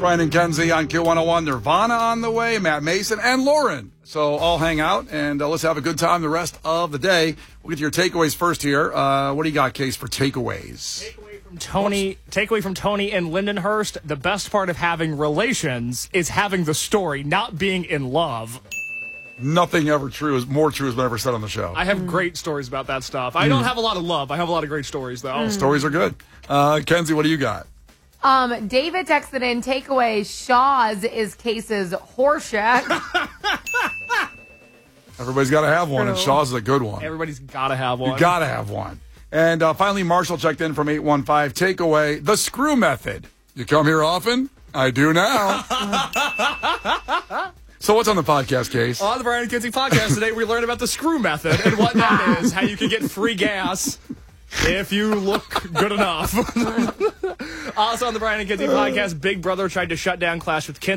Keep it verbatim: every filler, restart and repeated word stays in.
Brian and Kenzie on Q one oh one. Nirvana on the way, Matt Mason, and Lauren. So all hang out, and uh, let's have a good time the rest of the day. We'll get to your takeaways first here. Uh, what do you got, Case, for takeaways? Takeaway from Tony, takeaway from Tony and Lindenhurst, the best part of having relations is having the story, not being in love. Nothing ever true is more true has been ever said on the show. I have mm. great stories about that stuff. I mm. don't have a lot of love. I have a lot of great stories, though. Mm. Stories are good. Uh, Kenzie, what do you got? Um, David texted in, takeaway, Shaw's is Case's horseshit. Everybody's got to have one, and Shaw's is a good one. Everybody's got to have one. You got to have one. And uh, finally, Marshall checked in from eight one five, takeaway, the screw method. You come here often? I do now. So what's on the podcast, Case? On the Brian and Kenzie podcast today, we learned about the screw method and what that is, how you can get free gas if you look good enough. Also on the Brian and Kenzie podcast, Big Brother tried to shut down Clash with Ken.